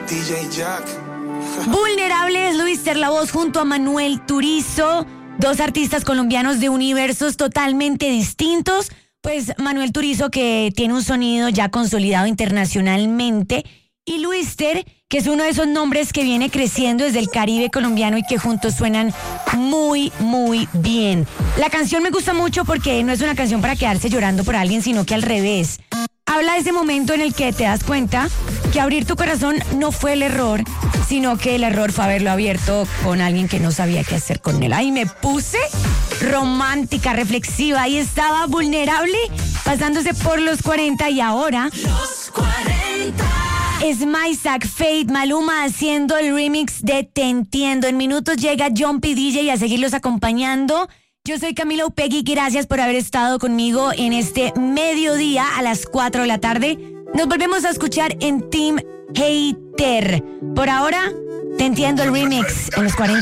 DJ Jack. Vulnerables, Luister La Voz junto a Manuel Turizo, dos artistas colombianos de universos totalmente distintos. Pues Manuel Turizo, que tiene un sonido ya consolidado internacionalmente, y Luister, que es uno de esos nombres que viene creciendo desde el Caribe colombiano y que juntos suenan muy, muy bien. La canción me gusta mucho porque no es una canción para quedarse llorando por alguien, sino que al revés. Habla de ese momento en el que te das cuenta que abrir tu corazón no fue el error, sino que el error fue haberlo abierto con alguien que no sabía qué hacer con él. Ay, me puse romántica, reflexiva, y estaba Vulnerable pasándose por los 40 y ahora... Los 40. Es Mysak, Fate, Maluma haciendo el remix de Te Entiendo. En minutos llega John P. DJ a seguirlos acompañando. Yo soy Camila Upegui, gracias por haber estado conmigo en este mediodía a las 4 de la tarde. Nos volvemos a escuchar en Team Hater. Por ahora, Te Entiendo el remix en los 40.